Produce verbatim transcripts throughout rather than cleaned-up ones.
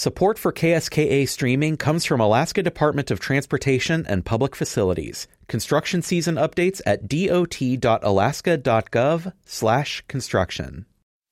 Support for K S K A streaming comes from Alaska Department of Transportation and Public Facilities. Construction season updates at dot.alaska.gov slash construction.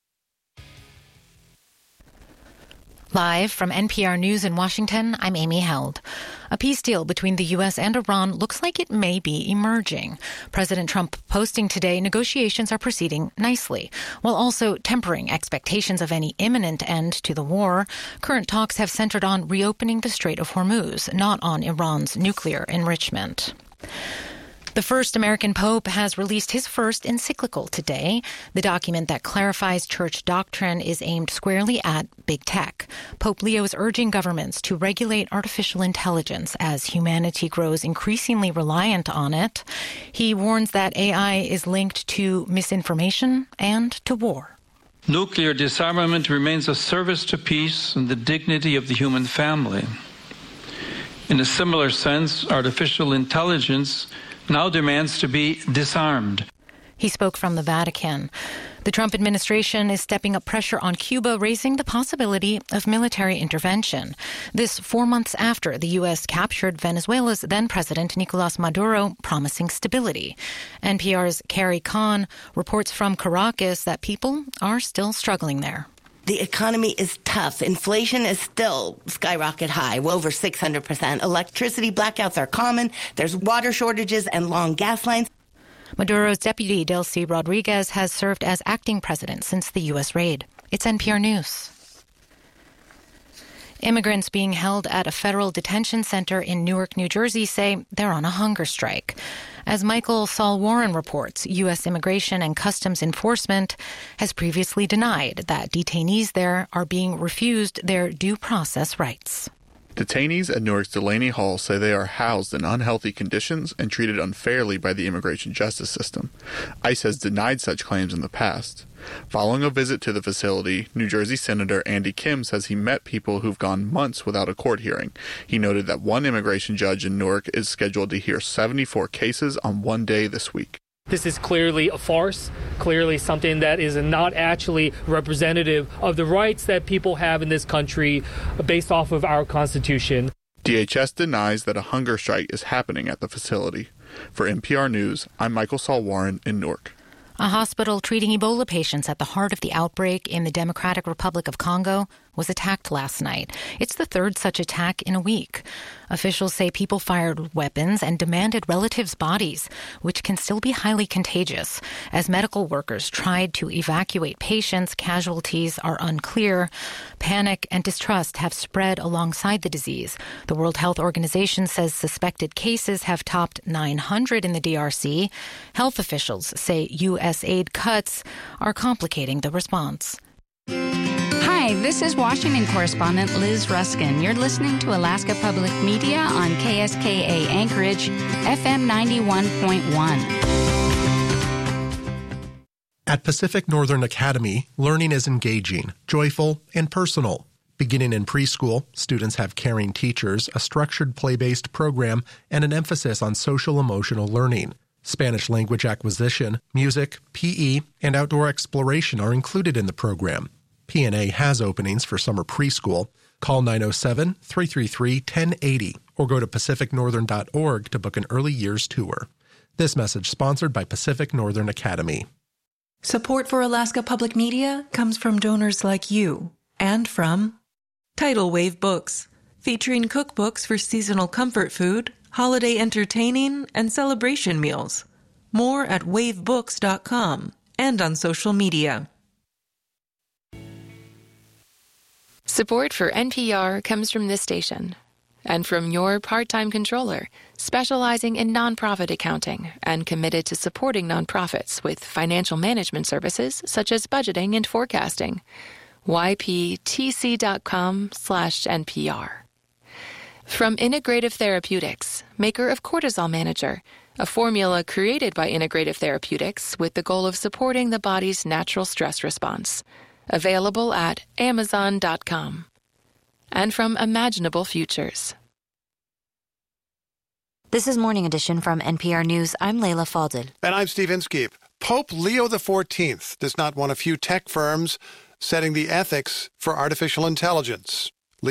Live from N P R News in Washington, I'm Amy Held. A peace deal between the U S and Iran looks like it may be emerging. President Trump posting today negotiations are proceeding nicely, while also tempering expectations of any imminent end to the war. Current talks have centered on reopening the Strait of Hormuz, not on Iran's nuclear enrichment. The first American pope has released his first encyclical today. The document that clarifies church doctrine is aimed squarely at big tech. Pope Leo is urging governments to regulate artificial intelligence as humanity grows increasingly reliant on it. He warns that A I is linked to misinformation and to war. Nuclear disarmament remains a service to peace and the dignity of the human family. In a similar sense, artificial intelligence now demands to be disarmed. He spoke from the Vatican. The Trump administration is stepping up pressure on Cuba, raising the possibility of military intervention. This four months after the U S captured Venezuela's then-president Nicolas Maduro, promising stability. N P R's Carrie Kahn reports from Caracas that people are still struggling there. The economy is tough. Inflation is still skyrocket high, well over six hundred percent. Electricity blackouts are common. There's water shortages and long gas lines. Maduro's deputy, Delcy Rodriguez, has served as acting president since the U S raid. It's N P R News. Immigrants being held at a federal detention center in Newark, New Jersey say they're on a hunger strike. As Michael Saul Warren reports, U S Immigration and Customs Enforcement has previously denied that detainees there are being refused their due process rights. Detainees at Newark's Delaney Hall say they are housed in unhealthy conditions and treated unfairly by the immigration justice system. ICE has denied such claims in the past. Following a visit to the facility, New Jersey Senator Andy Kim says he met people who've gone months without a court hearing. He noted that one immigration judge in Newark is scheduled to hear seventy-four cases on one day this week. This is clearly a farce, clearly something that is not actually representative of the rights that people have in this country based off of our Constitution. D H S denies that a hunger strike is happening at the facility. For N P R News, I'm Michael Saul Warren in Newark. A hospital treating Ebola patients at the heart of the outbreak in the Democratic Republic of Congo was attacked last night. It's the third such attack in a week. Officials say people fired weapons and demanded relatives' bodies, which can still be highly contagious. As medical workers tried to evacuate patients, casualties are unclear. Panic and distrust have spread alongside the disease. The World Health Organization says suspected cases have topped nine hundred in the D R C. Health officials say U S aid cuts are complicating the response. Hi, this is Washington correspondent Liz Ruskin. You're listening to Alaska Public Media on K S K A Anchorage, F M ninety-one point one. At Pacific Northern Academy, learning is engaging, joyful, and personal. Beginning in preschool, students have caring teachers, a structured play-based program, and an emphasis on social-emotional learning. Spanish language acquisition, music, P E, and outdoor exploration are included in the program. P N A has openings for summer preschool. Call nine oh seven, three three three, one oh eight oh or go to pacific northern dot org to book an early years tour. This message sponsored by Pacific Northern Academy. Support for Alaska Public Media comes from donors like you and from Tidal Wave Books, featuring cookbooks for seasonal comfort food, holiday entertaining, and celebration meals. More at wave books dot com and on social media. Support for N P R comes from this station and from your part-time controller, specializing in nonprofit accounting and committed to supporting nonprofits with financial management services such as budgeting and forecasting. Y P T C dot com slash N P R. From Integrative Therapeutics, maker of Cortisol Manager, a formula created by Integrative Therapeutics with the goal of supporting the body's natural stress response. Available at amazon dot com. And from Imaginable Futures. This is Morning Edition from N P R News. I'm Layla Falded. And I'm Steve Inskeep. Pope Leo the fourteenth does not want a few tech firms setting the ethics for artificial intelligence.